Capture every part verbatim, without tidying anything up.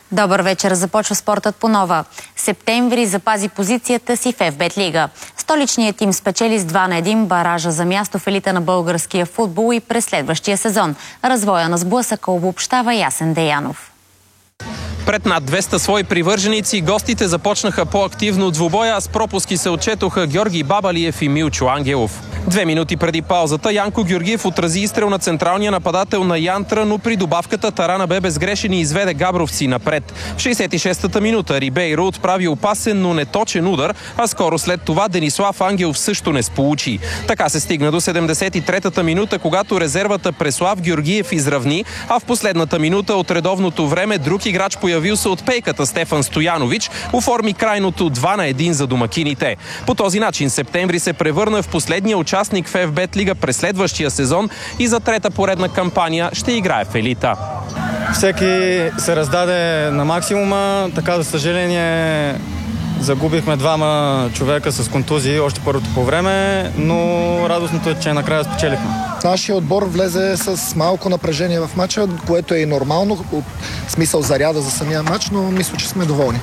Добър вечер. Започва спортът по нова. Септември запази позицията си в еф-бет лига. Столичният тим спечели с два на един баража за място в елита на българския футбол и през следващия сезон. Развоя на сблъсъка обобщава Ясен Деянов. Пред над двеста свои привърженици гостите започнаха по-активно двубоя, а с пропуски се отчетоха Георги Бабалиев и Милчо Ангелов. Две минути преди паузата Янко Георгиев отрази изстрел на централния нападател на Янтра, но при добавката тарана бе безгрешен и изведе габровци напред. В шейсет и шестата минута Рибейро отправи опасен, но неточен удар, а скоро след това Денислав Ангелов също не сполучи. Така се стигна до седемдесет и третата минута, когато резервата Преслав Георгиев изравни, а в последната минута от редовното време друг играч появил се от пейката Стефан Стоянович оформи крайното два на един за домакините. По този начин Септември се превърна в последния участник в еф-бет лига през следващия сезон и за трета поредна кампания ще играе в елита. Всеки се раздаде на максимума, така за съжаление загубихме двама човека с контузии още първото по време, но радостното е, че накрая спечелихме. Нашия отбор влезе с малко напрежение в матча, което е и нормално, от смисъл заряда за самия матч, но мисля, че сме доволни.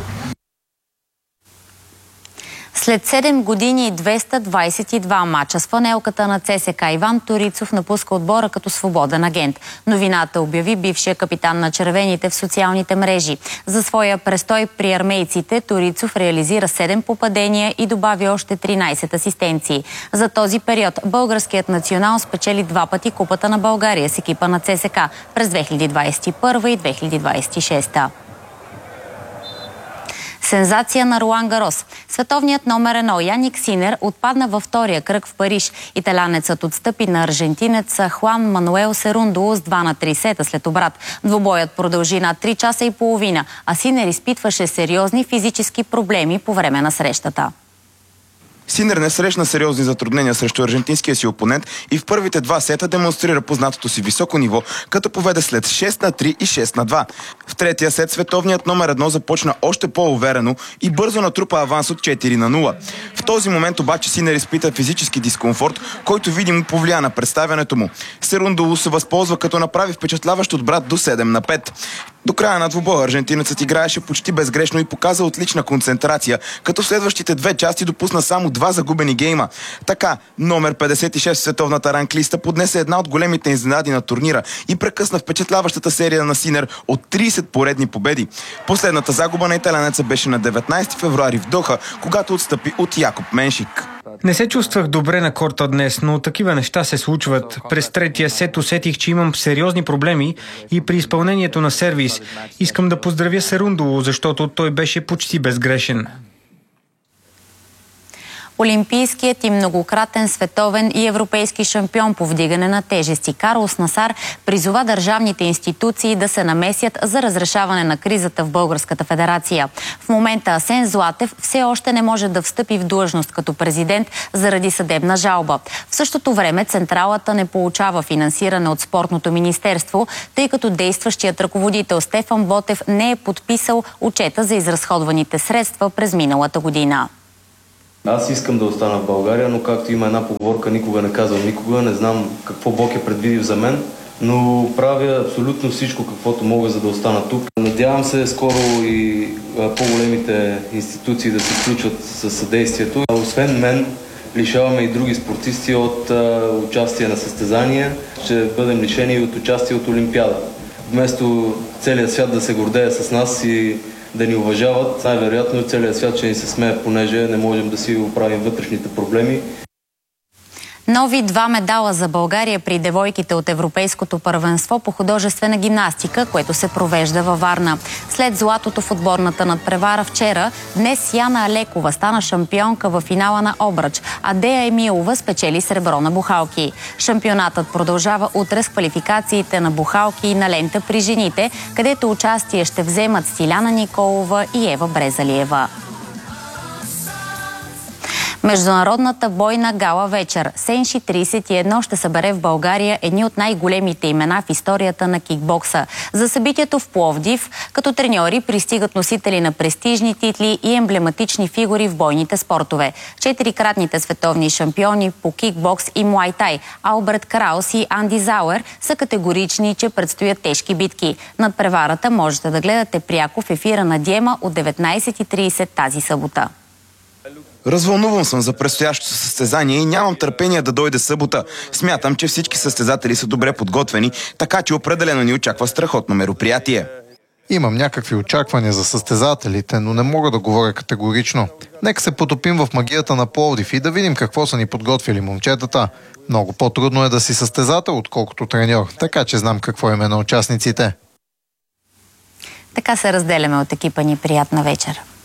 След седем години и двеста двадесет и два мача с фанелката на ЦСКА Иван Торицов напуска отбора като свободен агент. Новината обяви бившия капитан на червените в социалните мрежи. За своя престой при армейците Торицов реализира седем попадения и добави още тринадесет асистенции. За този период българският национал спечели два пъти Купата на България с екипа на ЦСКА през две хиляди двадесет и първа и две хиляди двадесет и шеста. Сензация на Ролан Гарос. Световният номер едно Яник Синер отпадна във втория кръг в Париж. Италянецът отстъпи на аржентинеца Хуан Мануел Серундо с два на три сета след обрат. Двубоят продължи над три часа и половина, а Синер изпитваше сериозни физически проблеми по време на срещата. Синер не срещна сериозни затруднения срещу аржентинския си опонент и в първите два сета демонстрира познатото си високо ниво, като поведе след шест на три и шест на два. В третия сет световният номер едно започна още по-уверено и бързо натрупа аванс от четири на нула. В този момент обаче Синер изпита физически дискомфорт, който видимо повлия на представянето му. Серундо се възползва, като направи впечатляващ отбрат до седем на пет. До края на двубоя аржентинецът играеше почти безгрешно и показа отлична концентрация, като в следващите две части допусна само два загубени гейма. Така, номер петдесет и шест в световната ранглиста поднесе една от големите изненади на турнира и прекъсна впечатляващата серия на Синер от тридесет поредни победи. Последната загуба на италянеца беше на деветнадесети февруари в Доха, когато отстъпи от Якоб Меншик. Не се чувствах добре на корта днес, но такива неща се случват. През третия сет усетих, че имам сериозни проблеми и при изпълнението на сервис. Искам да поздравя Серундо, защото той беше почти безгрешен. Олимпийският и многократен световен и европейски шампион по вдигане на тежести Карлос Насар призова държавните институции да се намесят за разрешаване на кризата в Българската федерация. В момента Асен Златев все още не може да встъпи в длъжност като президент заради съдебна жалба. В същото време централата не получава финансиране от Спортното министерство, тъй като действащият ръководител Стефан Ботев не е подписал отчета за изразходваните средства през миналата година. Аз искам да остана в България, но както има една поговорка, никога не казвам никога, не знам какво Бог е предвидил за мен, но правя абсолютно всичко, каквото мога, за да остана тук. Надявам се скоро и по-големите институции да се включат със съдействието. Освен мен, лишаваме и други спортисти от участие на състезания. Ще бъдем лишени и от участие от Олимпиада. Вместо целият свят да се гордее с нас и да ни уважават, най-вероятно целият свят ще ни се смее, понеже не можем да си оправим вътрешните проблеми. Нови два медала за България при девойките от Европейското първенство по художествена гимнастика, което се провежда във Варна. След златото в отборната надпревара вчера, днес Яна Алекова стана шампионка във финала на обръч, а Дея Емилова спечели сребро на бухалки. Шампионатът продължава утре с квалификациите на бухалки и на лента при жените, където участие ще вземат Стиляна Николова и Ева Брезалиева. Международната бойна гала вечер Сенши тридесет и едно ще събере в България едни от най-големите имена в историята на кикбокса. За събитието в Пловдив като треньори пристигат носители на престижни титли и емблематични фигури в бойните спортове. Четирикратните световни шампиони по кикбокс и муай-тай Алберт Краус и Анди Зауер са категорични, че предстоят тежки битки. Над преварата можете да гледате пряко в ефира на Диема от деветнайсет и трийсет тази събота. Развълнуван съм за предстоящото състезание и нямам търпение да дойде събота. Смятам, че всички състезатели са добре подготвени, така че определено ни очаква страхотно мероприятие. Имам някакви очаквания за състезателите, но не мога да говоря категорично. Нека се потопим в магията на Пловдив и да видим какво са ни подготвили момчетата. Много по-трудно е да си състезател, отколкото треньор, така че знам какво име на участниците. Така се разделяме от екипа ни. Приятна вечер.